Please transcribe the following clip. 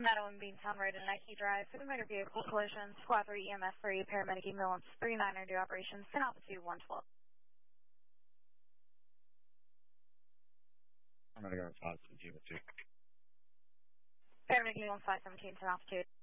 Madeline Beantown Road and Nike Drive for the motor vehicle collision. Squad 3 EMS 3 paramedic ambulance 39 do operations 10 altitude 112. I'm going to go with 517 with 2. Paramedic ambulance 517 10 altitude.